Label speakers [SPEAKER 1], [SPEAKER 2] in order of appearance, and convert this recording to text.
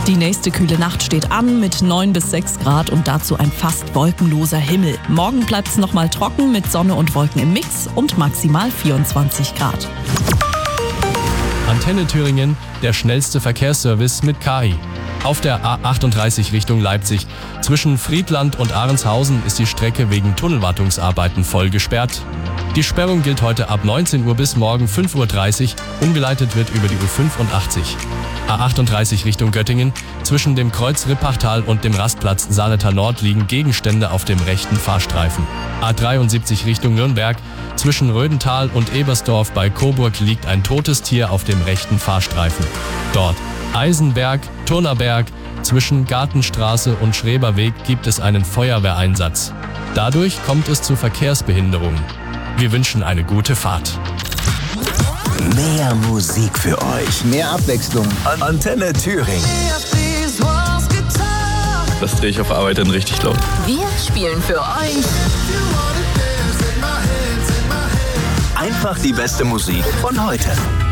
[SPEAKER 1] Die nächste kühle Nacht steht an mit 9 bis 6 Grad und dazu ein fast wolkenloser Himmel. Morgen bleibt es nochmal trocken mit Sonne und Wolken im Mix und maximal 24 Grad.
[SPEAKER 2] Antenne Thüringen, der schnellste Verkehrsservice mit KI. Auf der A38 Richtung Leipzig zwischen Friedland und Ahrenshausen ist die Strecke wegen Tunnelwartungsarbeiten voll gesperrt. Die Sperrung gilt heute ab 19 Uhr bis morgen 5.30 Uhr. Umgeleitet wird über die U85. A38 Richtung Göttingen. Zwischen dem Kreuz Rippachtal und dem Rastplatz Saleter Nord liegen Gegenstände auf dem rechten Fahrstreifen. A73 Richtung Nürnberg. Zwischen Rödental und Ebersdorf bei Coburg liegt ein totes Tier auf dem rechten Fahrstreifen. Dort Eisenberg, Turnerberg, zwischen Gartenstraße und Schreberweg gibt es einen Feuerwehreinsatz. Dadurch kommt es zu Verkehrsbehinderungen. Wir wünschen eine gute Fahrt.
[SPEAKER 3] Mehr Musik für euch.
[SPEAKER 4] Mehr Abwechslung.
[SPEAKER 3] Antenne Thüringen.
[SPEAKER 5] Das drehe ich auf Arbeit dann richtig laut.
[SPEAKER 6] Wir spielen für euch
[SPEAKER 3] Einfach die beste Musik von heute.